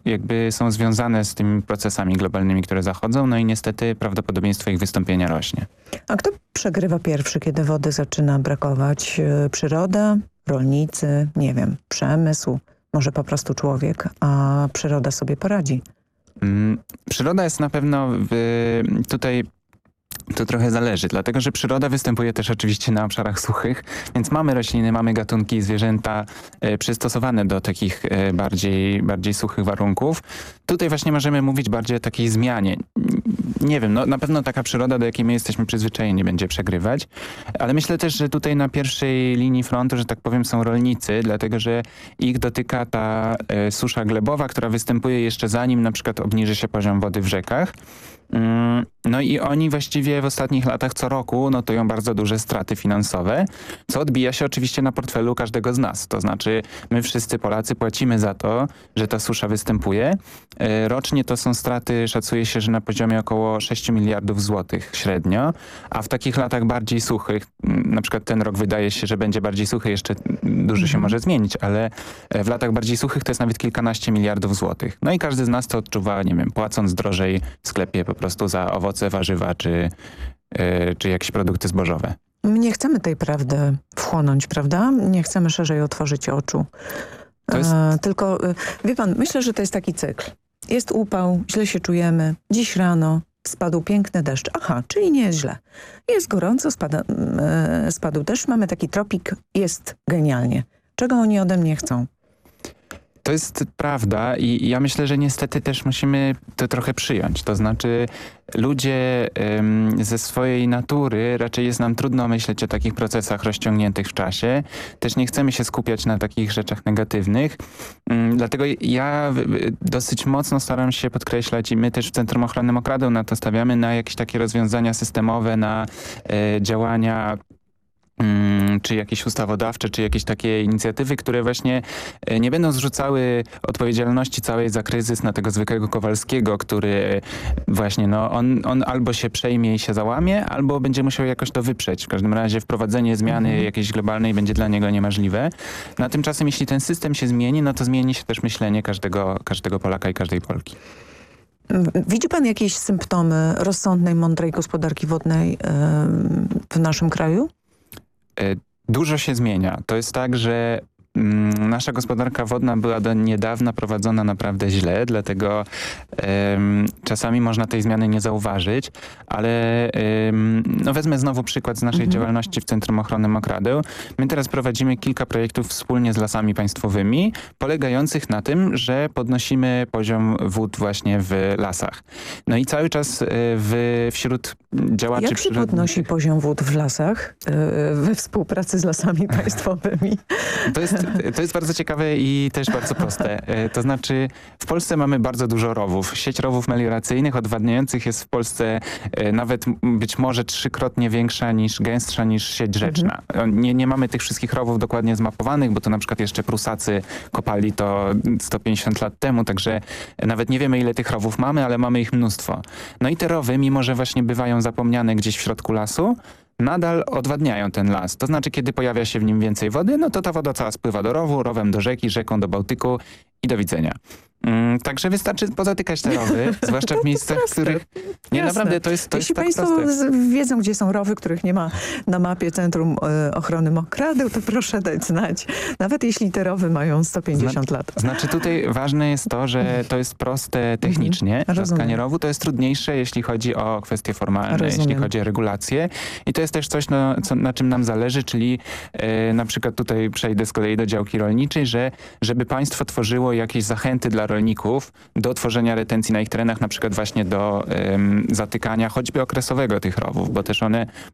jakby są związane z tymi procesami globalnymi, które zachodzą, no i niestety prawdopodobieństwo ich wystąpienia rośnie. A kto przegrywa pierwszy, kiedy wody zaczyna brakować? Przyroda, rolnicy, nie wiem, przemysł, może po prostu człowiek, a przyroda sobie poradzi? Przyroda jest na pewno tutaj... To trochę zależy, dlatego że przyroda występuje też oczywiście na obszarach suchych, więc mamy rośliny, mamy gatunki i zwierzęta przystosowane do takich bardziej suchych warunków. Tutaj właśnie możemy mówić bardziej o takiej zmianie. Nie wiem, no na pewno taka przyroda, do jakiej my jesteśmy przyzwyczajeni, będzie przegrywać, ale myślę też, że tutaj na pierwszej linii frontu, że tak powiem, są rolnicy, dlatego że ich dotyka ta susza glebowa, która występuje jeszcze zanim na przykład obniży się poziom wody w rzekach. No i oni właściwie w ostatnich latach co roku notują bardzo duże straty finansowe, co odbija się oczywiście na portfelu każdego z nas. To znaczy my wszyscy Polacy płacimy za to, że ta susza występuje. Rocznie to są straty, szacuje się, że na poziomie około 6 miliardów złotych średnio, a w takich latach bardziej suchych, na przykład ten rok wydaje się, że będzie bardziej suchy, jeszcze dużo się może zmienić, ale w latach bardziej suchych to jest nawet kilkanaście miliardów złotych. No i każdy z nas to odczuwa, nie wiem, płacąc drożej w sklepie po prostu za owoce, warzywa czy jakieś produkty zbożowe. Nie chcemy tej prawdy wchłonąć, prawda? Nie chcemy szerzej otworzyć oczu. Tylko, wie pan, myślę, że to jest taki cykl. Jest upał, źle się czujemy. Dziś rano spadł piękny deszcz. Aha, czyli nie jest źle. Jest gorąco, spadł deszcz, mamy taki tropik, jest genialnie. Czego oni ode mnie chcą? To jest prawda i ja myślę, że niestety też musimy to trochę przyjąć. To znaczy ludzie ze swojej natury raczej jest nam trudno myśleć o takich procesach rozciągniętych w czasie. Też nie chcemy się skupiać na takich rzeczach negatywnych. Dlatego ja dosyć mocno staram się podkreślać i my też w Centrum Ochrony Mokradeł na to stawiamy, na jakieś takie rozwiązania systemowe, na działania czy jakieś ustawodawcze, czy jakieś takie inicjatywy, które właśnie nie będą zrzucały odpowiedzialności całej za kryzys na tego zwykłego Kowalskiego, który właśnie, no on albo się przejmie i się załamie, albo będzie musiał jakoś to wyprzeć. W każdym razie wprowadzenie zmiany jakiejś globalnej będzie dla niego niemożliwe. No a tymczasem, jeśli ten system się zmieni, no to zmieni się też myślenie każdego Polaka i każdej Polki. Widzi pan jakieś symptomy rozsądnej, mądrej gospodarki wodnej w naszym kraju? Dużo się zmienia. To jest tak, że nasza gospodarka wodna była do niedawna prowadzona naprawdę źle, dlatego czasami można tej zmiany nie zauważyć, ale no wezmę znowu przykład z naszej działalności w Centrum Ochrony Mokradeł. My teraz prowadzimy kilka projektów wspólnie z Lasami Państwowymi, polegających na tym, że podnosimy poziom wód właśnie w lasach. No i cały czas wśród działaczy... Jak się podnosi poziom wód w lasach we współpracy z Lasami Państwowymi? To jest bardzo ciekawe i też bardzo proste. To znaczy w Polsce mamy bardzo dużo rowów. Sieć rowów melioracyjnych odwadniających jest w Polsce nawet być może 3-krotnie większa gęstsza niż sieć rzeczna. Nie mamy tych wszystkich rowów dokładnie zmapowanych, bo to na przykład jeszcze Prusacy kopali to 150 lat temu, także nawet nie wiemy, ile tych rowów mamy, ale mamy ich mnóstwo. No i te rowy, mimo że właśnie bywają zapomniane gdzieś w środku lasu, nadal odwadniają ten las. To znaczy, kiedy pojawia się w nim więcej wody, no to ta woda cała spływa do rowu, rowem do rzeki, rzeką do Bałtyku i do widzenia. Także wystarczy pozatykać te rowy, zwłaszcza w miejscach, w których... Nie, naprawdę, to jest Jeśli tak państwo proste. wiedzą, gdzie są rowy, których nie ma na mapie Centrum Ochrony Mokradeł, to proszę dać znać. Nawet jeśli te rowy mają 150 lat. Znaczy tutaj ważne jest to, że to jest proste technicznie. Trzaskanie rowu to jest trudniejsze, jeśli chodzi o kwestie formalne, jeśli chodzi o regulacje. I to jest też coś, na czym nam zależy, czyli na przykład tutaj przejdę z kolei do działki rolniczej, żeby państwo tworzyło jakieś zachęty dla rolników do tworzenia retencji na ich terenach, na przykład właśnie do zatykania choćby okresowego tych rowów, bo też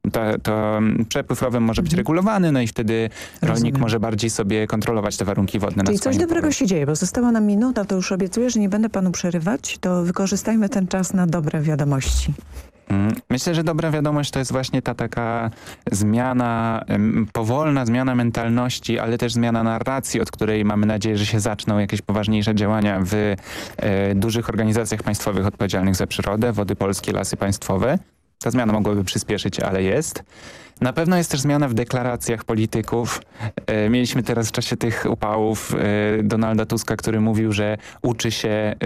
to przepływ rowem może być regulowany, no i wtedy rolnik może bardziej sobie kontrolować te warunki wodne. Czyli coś dobrego się dzieje, bo została nam minuta, to już obiecuję, że nie będę panu przerywać, to wykorzystajmy ten czas na dobre wiadomości. Myślę, że dobra wiadomość to jest właśnie ta taka zmiana, powolna zmiana mentalności, ale też zmiana narracji, od której mamy nadzieję, że się zaczną jakieś poważniejsze działania w dużych organizacjach państwowych odpowiedzialnych za przyrodę, Wody Polskie, Lasy Państwowe. Ta zmiana mogłaby przyspieszyć, ale jest. Na pewno jest też zmiana w deklaracjach polityków. Mieliśmy teraz w czasie tych upałów Donalda Tuska, który mówił, że uczy się